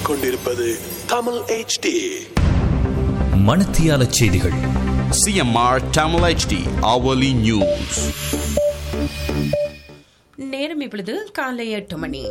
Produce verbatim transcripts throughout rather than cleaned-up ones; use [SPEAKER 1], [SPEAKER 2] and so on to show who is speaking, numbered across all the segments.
[SPEAKER 1] கேட்டுக்கொண்டிருப்பது Tamil H D.
[SPEAKER 2] மணத்தியால செய்திகள்.
[SPEAKER 3] C M R Tamil H D hourly news.
[SPEAKER 4] நேரம் இப்பொழுது காலை எட்டு மணி.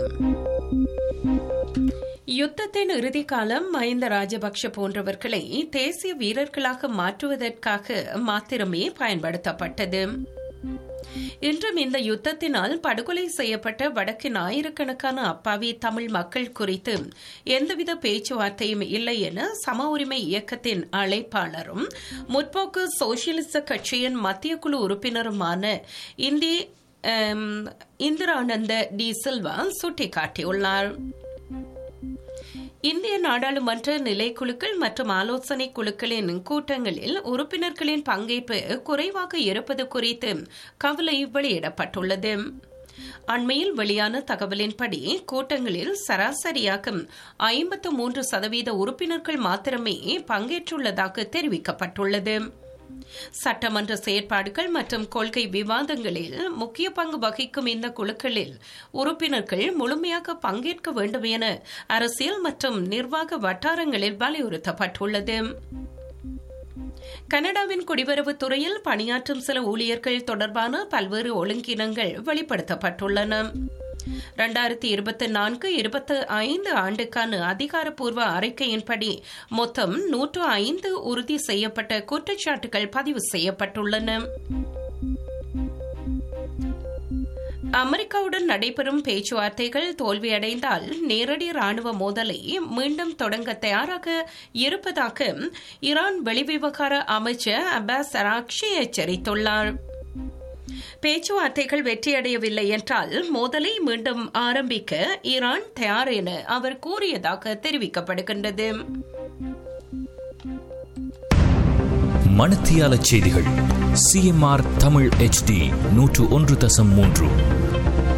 [SPEAKER 4] யுத்தத்தின் இறுதி காலம் மஹிந்த ராஜபக்ஷ போன்றவர்களை தேசிய வீரர்களாக மாற்றுவதற்காக மாத்திரமே பயன்படுத்தப்பட்டது. இன்றும் இந்த யுத்தத்தினால் படுகொலை செய்யப்பட்ட வடக்கின் ஆயிரக்கணக்கான அப்பாவி தமிழ் மக்கள் குறித்து எந்தவித பேச்சுவார்த்தையும் இல்லை என சம உரிமை இயக்கத்தின் அழைப்பாளரும் முற்போக்கு சோசியலிச கட்சியின் மத்திய குழு உறுப்பினருமான இந்தி இந்திரானந்த டி சில்வா சுட்டிக்காட்டியுள்ளார். இந்திய நாடாளுமன்ற நிலைக்குழுக்கள் மற்றும் ஆலோசனை குழுக்களின் கூட்டங்களில் உறுப்பினர்களின் பங்கேற்பு குறைவாக இருப்பது குறித்து கவலை வெளியிடப்பட்டுள்ளது. அண்மையில் வெளியான தகவலின்படி கூட்டங்களில் சராசரியாக ஐம்பத்து மூன்று சதவீத உறுப்பினர்கள் மாத்திரமே பங்கேற்றுள்ளதாக தெரிவிக்கப்பட்டுள்ளது. சட்டமன்ற செயற்பாடுகள் மற்றும் கொள்கை விவாதங்களில் முக்கிய பங்கு வகிக்கும் இந்த குழுக்களில் உறுப்பினர்கள் முழுமையாக பங்கேற்க வேண்டும் என அரசியல் மற்றும் நிர்வாக வட்டாரங்களில் வலியுறுத்தப்பட்டுள்ளது. கனடாவின் குடிவரவுத் துறையில் பணியாற்றும் சில ஊழியர்கள் தொடர்பான பல்வேறு ஒழுங்கினங்கள் வெளிப்படுத்தப்பட்டுள்ளன. இரண்டாயிரத்தி இருபத்தி நான்கு இருபத்தி ஐந்து ஆண்டுக்கான அதிகாரப்பூர்வ அறிக்கையின்படி மொத்தம் நூற்று ஐந்து உறுதி செய்யப்பட்ட குற்றச்சாட்டுகள் பதிவு செய்யப்பட்டுள்ளன. அமெரிக்காவுடன் நடைபெறும் பேச்சுவார்த்தைகள் தோல்வியடைந்தால் நேரடி ராணுவ மோதலை மீண்டும் தொடங்க தயாராக இருப்பதாக ஈரான் வெளிவிவகார அமைச்சர் அப்பாஸ் அராக்ஷி எச்சரித்துள்ளார். பேச்சுவார்த்தைகள் வெற்றியடையவில்லை என்றால் மோதலை மீண்டும் ஆரம்பிக்க ஈரான் தயார் என அவர் கூறியதாக தெரிவிக்கப்படுகின்றது.
[SPEAKER 2] மணத்தியால செய்திகள். C M R Tamil H D நூற்று ஒன்று தசம் மூன்று.